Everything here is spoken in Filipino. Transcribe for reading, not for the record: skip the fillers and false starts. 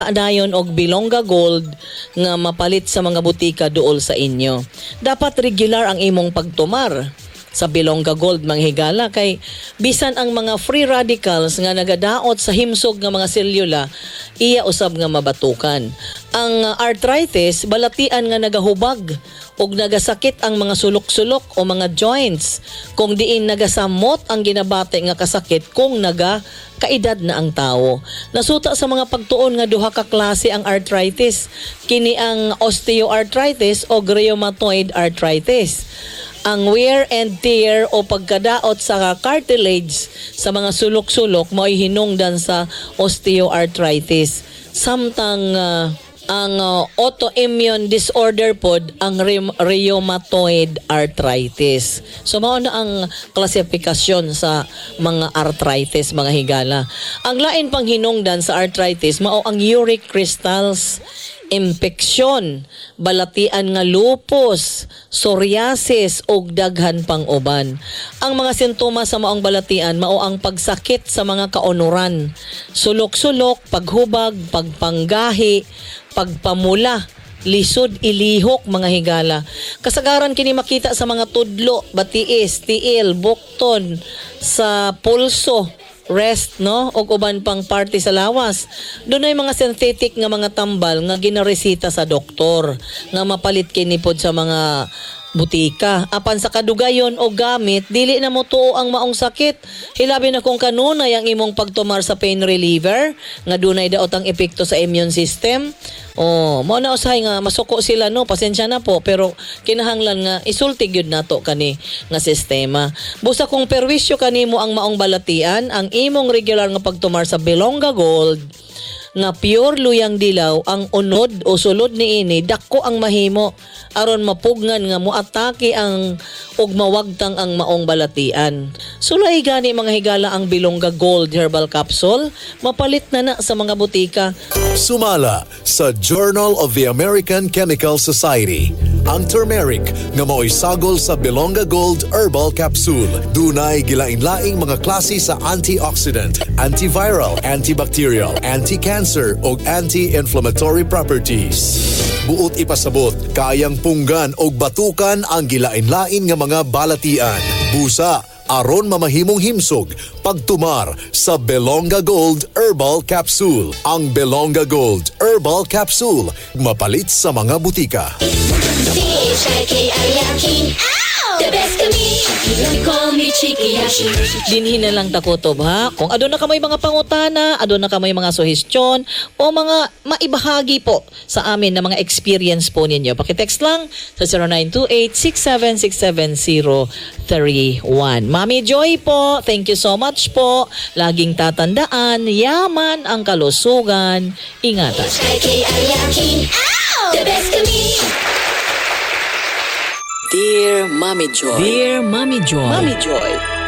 dayon og Bilonga Gold nga mapalit sa mga butika duol sa inyo. Dapat regular ang imong pagtumar sa Bilonga Gold, manghigala, kay bisan ang mga free radicals nga nagadaot sa himsog nga mga selula, iya usab nga mabatukan. Ang arthritis, balatian nga nagahubag og nagasakit ang mga sulok-sulok o mga joints, kung diin nagasamot ang ginabate nga kasakit kung kaedad na ang tao. Nasuta sa mga pagtuon nga duha ka klase ang arthritis. Kini ang osteoarthritis o rheumatoid arthritis. Ang wear and tear o pagkadaot sa cartilage sa mga sulok-sulok mo'y hinungdan sa osteoarthritis. Samtang ang autoimmune disorder pod ang rheumatoid arthritis. So mao na ang klasifikasyon sa mga arthritis, mga higala. Ang lain pang hinungdan sa arthritis mao ang uric crystals, impeksyon, balatian nga lupus, psoriasis ug daghan pang uban. Ang mga sintomas sa maong balatian mao ang pagsakit sa mga kaunuran, sulok-sulok, paghubag, pagpanggahi, pagpamula, lisod, ilihok, mga higala. Kasagaran kini makita sa mga tudlo, batiis, tiil, bukton, sa pulso, rest, no, og uban pang parte sa lawas. Doon ay mga synthetic nga mga tambal nga ginaresita sa doktor nga mapalit kini pod sa mga butika. Apan sa kadugayon o gamit, dili na mo tuo ang maong sakit. Hilabi na kung kanunay ang imong pagtumar sa pain reliever nga dunay daot ang epekto sa immune system. Mao na usahay nga masuko sila, no, pasensya na po, pero kinahanglan nga isulti gyud nato kani nga sistema. Busa kung perwisyo kanimo ang maong balatian, ang imong regular nga pagtumar sa Bilonga Gold nga pure luyang dilaw, ang unod o sulod ni ini dako ang mahimo aron mapugnan nga moatake ang ug mawagtang ang maong balatian. Sulay gani, mga higala, ang Bilonga Gold Herbal Capsule mapalit na sa mga butika. Sumala sa Journal of the American Chemical Society ang turmeric nga mao'y sagol sa Bilonga Gold Herbal Capsule. Dunay gilain-laing mga klase sa antioxidant, antiviral, antibacterial, anti-cancer o anti-inflammatory properties. Buot ipasabot, kayang punggan o batukan ang gilain-lain nga mga balatian. Busa aron mamahimong himsog pagtumar sa Bilonga Gold Herbal Capsule. Ang Bilonga Gold Herbal Capsule mapalit sa mga butika. The best to me, you call me Chikiyashi. Dinhin na lang takotob, ha? Kung adon na kamay mga pangutana, adon na kamay mga suhestyon o mga maibahagi po sa amin na mga experience po ninyo, pakitext lang sa 0928-6767031. Mami Joy po, thank you so much po. Laging tatandaan, yaman ang kalusugan. Ingatan. The best to me. Dear Mommy Joy. Dear Mommy Joy. Mommy Joy.